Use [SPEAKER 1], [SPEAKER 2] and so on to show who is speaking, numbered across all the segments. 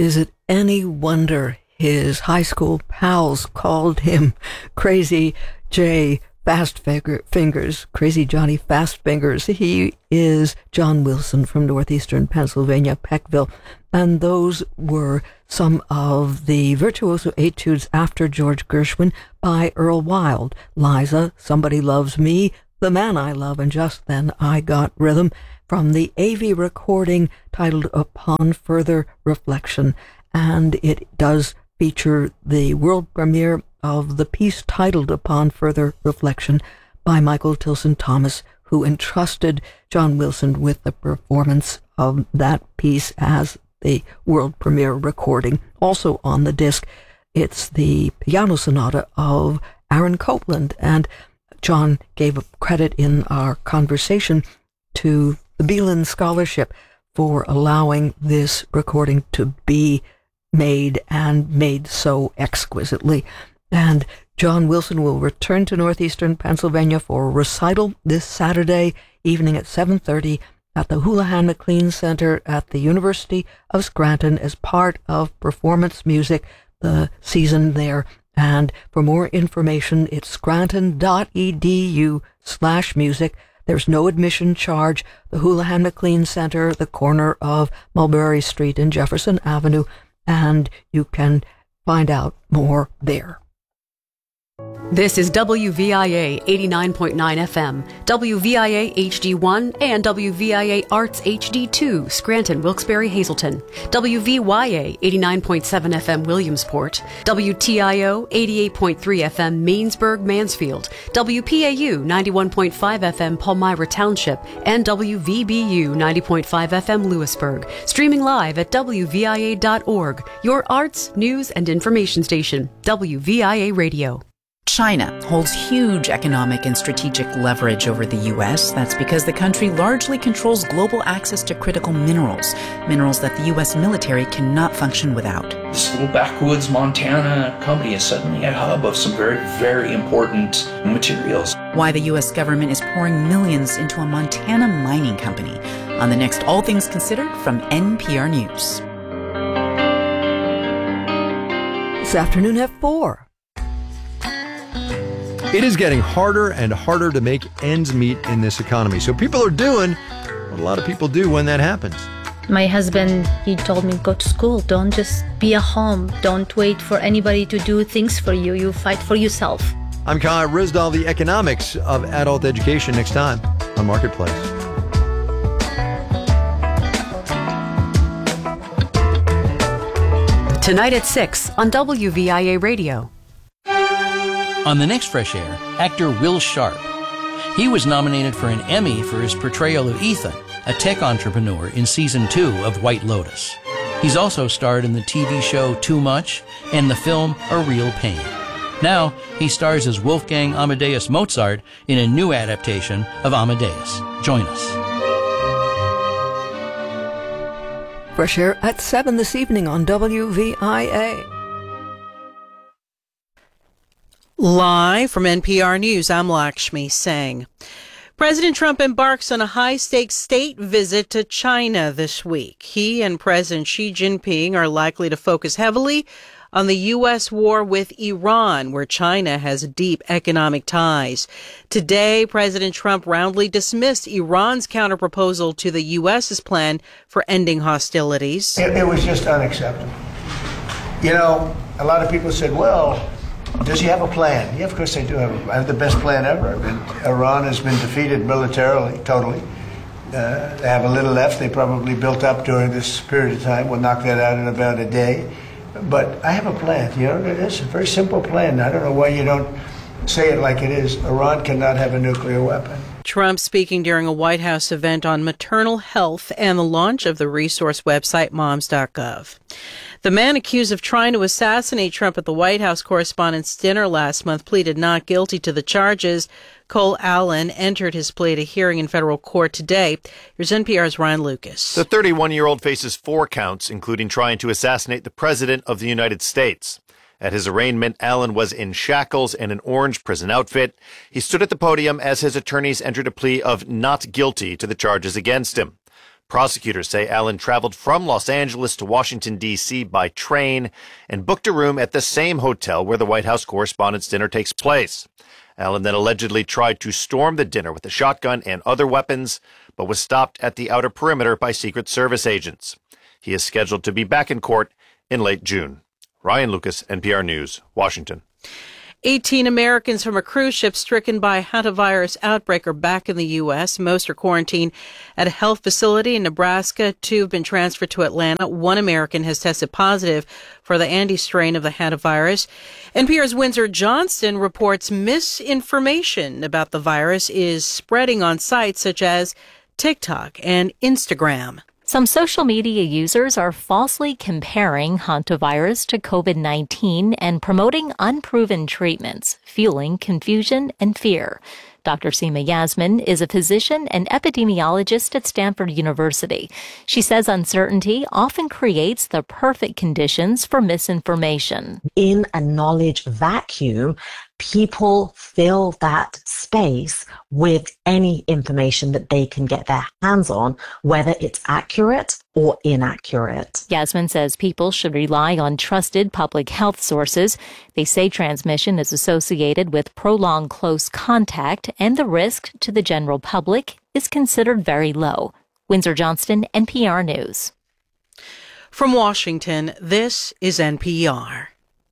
[SPEAKER 1] is it any wonder his high school pals called him Crazy J Fingers, Crazy Johnny Fastfingers? He is John Wilson from northeastern Pennsylvania, Peckville, and those were some of the virtuoso etudes after George Gershwin by Earl Wild. Liza, Somebody Loves Me, The Man I Love, and Just Then I Got Rhythm, from the AV recording titled Upon Further Reflection, and it does feature the world premiere of the piece titled Upon Further Reflection by Michael Tilson Thomas, who entrusted John Wilson with the performance of that piece as the world premiere recording. Also on the disc, it's the piano sonata of Aaron Copland, and John gave credit in our conversation to the Beelan Scholarship for allowing this recording to be made, and made so exquisitely. And John Wilson will return to northeastern Pennsylvania for a recital this Saturday evening at 7:30 at the Houlihan McLean Center at the University of Scranton as part of Performance Music, the season there. And for more information, it's scranton.edu/music. There's no admission charge. The Houlihan McLean Center, the corner of Mulberry Street and Jefferson Avenue, and you can find out more there.
[SPEAKER 2] This is WVIA 89.9 FM, WVIA HD1, and WVIA Arts HD2, Scranton, Wilkes-Barre, Hazleton, WVYA 89.7 FM, Williamsport, WTIO 88.3 FM, Mainsburg, Mansfield, WPAU 91.5 FM, Palmyra Township, and WVBU 90.5 FM, Lewisburg. Streaming live at WVIA.org, your arts, news, and information station, WVIA Radio.
[SPEAKER 3] China holds huge economic and strategic leverage over the U.S. That's because the country largely controls global access to critical minerals, minerals that the U.S. military cannot function without.
[SPEAKER 4] This little backwoods Montana company is suddenly a hub of some very, very important materials.
[SPEAKER 3] Why the U.S. government is pouring millions into a Montana mining company. On the next All Things Considered from NPR News.
[SPEAKER 1] This afternoon at 4.
[SPEAKER 5] It is getting harder and harder to make ends meet in this economy. So people are doing what a lot of people do when that happens.
[SPEAKER 6] My husband, he told me, go to school. Don't just be at home. Don't wait for anybody to do things for you. You fight for yourself.
[SPEAKER 5] I'm Kai Rizdal. The economics of adult education next time on Marketplace.
[SPEAKER 2] Tonight at 6 on WVIA Radio.
[SPEAKER 7] On the next Fresh Air, actor Will Sharp. He was nominated for an Emmy for his portrayal of Ethan, a tech entrepreneur in Season 2 of White Lotus. He's also starred in the TV show Too Much and the film A Real Pain. Now, he stars as Wolfgang Amadeus Mozart in a new adaptation of Amadeus. Join us.
[SPEAKER 1] Fresh Air at 7 this evening on WVIA.
[SPEAKER 8] Live from NPR News, I'm Lakshmi Singh. President Trump embarks on a high-stakes state visit to China this week. He and President Xi Jinping are likely to focus heavily on the U.S. war with Iran, where China has deep economic ties. Today, President Trump roundly dismissed Iran's counterproposal to the U.S.'s plan for ending hostilities.
[SPEAKER 9] It was just unacceptable. You know, a lot of people said, well, does he have a plan? Yeah, of course they do have the best plan ever. Iran has been defeated militarily, totally. They have a little left. They probably built up during this period of time. We'll knock that out in about a day. But I have a plan. You know, it's a very simple plan. I don't know why you don't say it like it is. Iran cannot have a nuclear weapon.
[SPEAKER 8] Trump speaking during a White House event on maternal health and the launch of the resource website moms.gov. The man accused of trying to assassinate Trump at the White House Correspondents' Dinner last month pleaded not guilty to the charges. Cole Allen entered his plea at a hearing in federal court today. Here's NPR's Ryan Lucas.
[SPEAKER 10] The 31-year-old faces 4 counts, including trying to assassinate the President of the United States. At his arraignment, Allen was in shackles and an orange prison outfit. He stood at the podium as his attorneys entered a plea of not guilty to the charges against him. Prosecutors say Allen traveled from Los Angeles to Washington, D.C. by train and booked a room at the same hotel where the White House Correspondents' Dinner takes place. Allen then allegedly tried to storm the dinner with a shotgun and other weapons, but was stopped at the outer perimeter by Secret Service agents. He is scheduled to be back in court in late June. Ryan Lucas, NPR News, Washington.
[SPEAKER 8] 18 Americans from a cruise ship stricken by a hantavirus outbreak are back in the U.S. Most are quarantined at a health facility in Nebraska. 2 have been transferred to Atlanta. 1 American has tested positive for the Andes strain of the hantavirus. NPR's Windsor Johnston reports misinformation about the virus is spreading on sites such as TikTok and Instagram.
[SPEAKER 11] Some social media users are falsely comparing hantavirus to COVID-19 and promoting unproven treatments, fueling confusion and fear. Dr. Seema Yasmin is a physician and epidemiologist at Stanford University. She says uncertainty often creates the perfect conditions for misinformation.
[SPEAKER 12] In a knowledge vacuum, people fill that space with any information that they can get their hands on, whether it's accurate or inaccurate.
[SPEAKER 11] Yasmin says people should rely on trusted public health sources. They say transmission is associated with prolonged close contact and the risk to the general public is considered very low. Windsor Johnston, NPR News.
[SPEAKER 8] From Washington, this is NPR.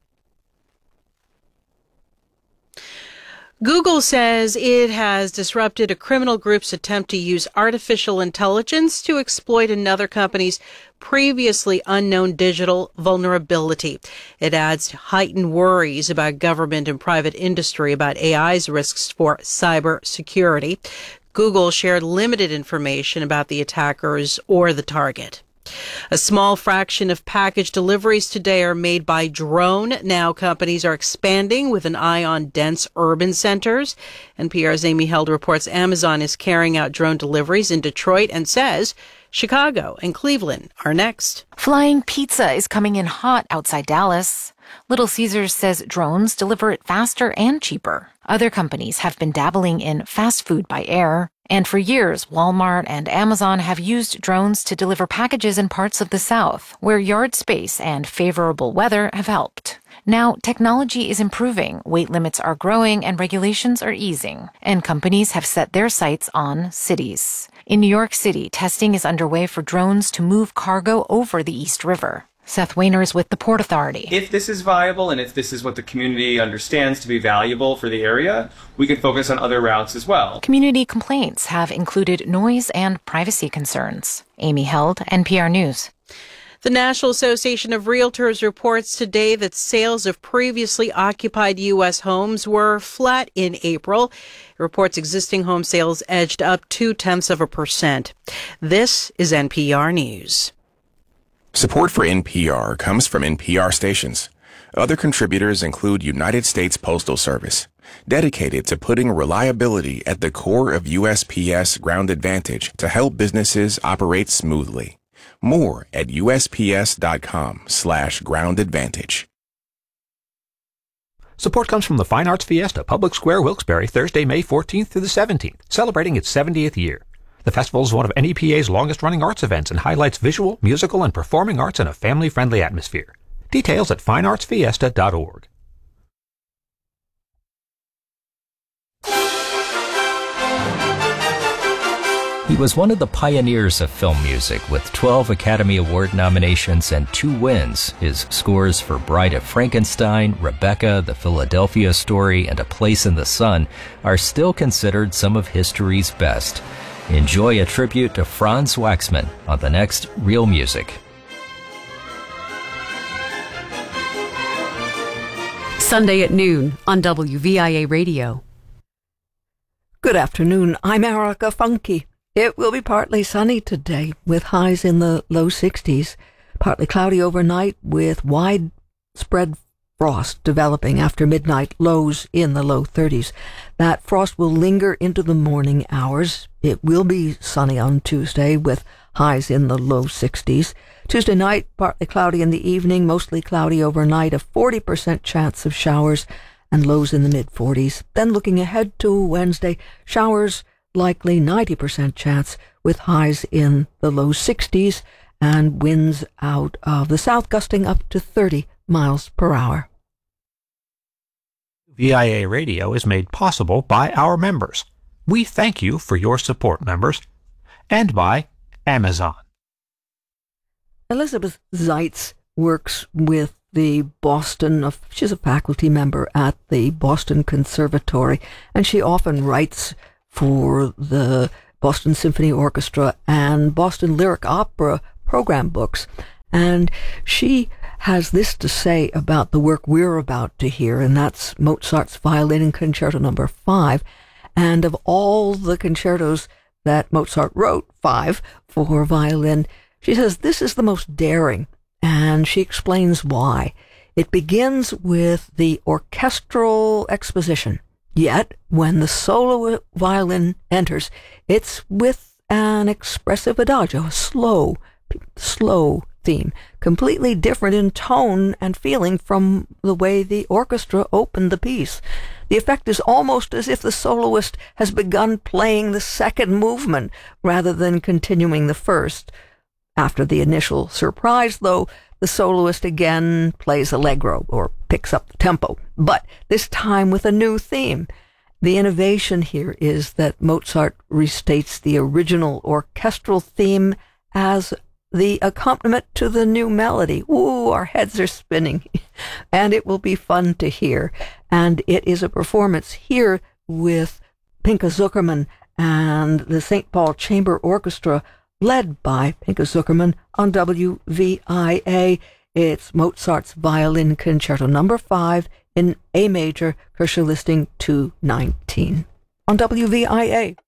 [SPEAKER 8] Google says it has disrupted a criminal group's attempt to use artificial intelligence to exploit another company's previously unknown digital vulnerability. It adds heightened worries about government and private industry about AI's risks for cyber security. Google shared limited information about the attackers or the target. A small fraction of package deliveries today are made by drone. Now companies are expanding with an eye on dense urban centers. NPR's Amy Held reports Amazon is carrying out drone deliveries in Detroit and says Chicago and Cleveland are next.
[SPEAKER 13] Flying pizza is coming in hot outside Dallas. Little Caesars says drones deliver it faster and cheaper. Other companies have been dabbling in fast food by air. And for years, Walmart and Amazon have used drones to deliver packages in parts of the South, where yard space and favorable weather have helped. Now, technology is improving, weight limits are growing, and regulations are easing. And companies have set their sights on cities. In New York City, testing is underway for drones to move cargo over the East River. Seth Wainers with the Port Authority.
[SPEAKER 14] If this is viable and if this is what the community understands to be valuable for the area, we can focus on other routes as well.
[SPEAKER 13] Community complaints have included noise and privacy concerns. Amy Held, NPR News.
[SPEAKER 8] The National Association of Realtors reports today that sales of previously occupied U.S. homes were flat in April. It reports existing home sales edged up 0.2%. This is NPR News.
[SPEAKER 15] Support for NPR comes from NPR stations. Other contributors include United States Postal Service, dedicated to putting reliability at the core of USPS Ground Advantage to help businesses operate smoothly. More at USPS.com/Ground Advantage.
[SPEAKER 16] Support comes from the Fine Arts Fiesta, Public Square, Wilkes-Barre, Thursday, May 14th through the 17th, celebrating its 70th year. The festival is one of NEPA's longest-running arts events and highlights visual, musical, and performing arts in a family-friendly atmosphere. Details at fineartsfiesta.org.
[SPEAKER 17] He was one of the pioneers of film music with 12 Academy Award nominations and 2 wins. His scores for Bride of Frankenstein, Rebecca, The Philadelphia Story, and A Place in the Sun are still considered some of history's best. Enjoy a tribute to Franz Waxman on the next Real Music.
[SPEAKER 2] Sunday at noon on WVIA Radio.
[SPEAKER 1] Good afternoon. I'm Erica Funke. It will be partly sunny today with highs in the low 60s. Partly cloudy overnight with widespread frost developing after midnight, lows in the low 30s. That frost will linger into the morning hours. It will be sunny on Tuesday with highs in the low 60s. Tuesday night, partly cloudy in the evening, mostly cloudy overnight, a 40% chance of showers and lows in the mid-40s. Then looking ahead to Wednesday, showers likely 90% chance with highs in the low 60s and winds out of the south gusting up to 30 miles per hour.
[SPEAKER 16] VIA Radio is made possible by our members. We thank you for your support, members, and by Amazon.
[SPEAKER 1] Elizabeth Zeitz works with the she's a faculty member at the Boston Conservatory, and she often writes for the Boston Symphony Orchestra and Boston Lyric Opera program books. And she has this to say about the work we're about to hear, and that's Mozart's Violin Concerto No. 5. And of all the concertos that Mozart wrote, 5 for violin, she says this is the most daring, and she explains why. It begins with the orchestral exposition, yet when the solo violin enters, it's with an expressive adagio, a slow theme, completely different in tone and feeling from the way the orchestra opened the piece. The effect is almost as if the soloist has begun playing the second movement rather than continuing the first. After the initial surprise, though, the soloist again plays allegro or picks up the tempo, but this time with a new theme. The innovation here is that Mozart restates the original orchestral theme as the accompaniment to the new melody. Ooh, our heads are spinning. And it will be fun to hear. And it is a performance here with Pinka Zuckerman and the St. Paul Chamber Orchestra, led by Pinka Zuckerman on WVIA. It's Mozart's Violin Concerto No. 5 in A major, Kosher listing 219 on WVIA.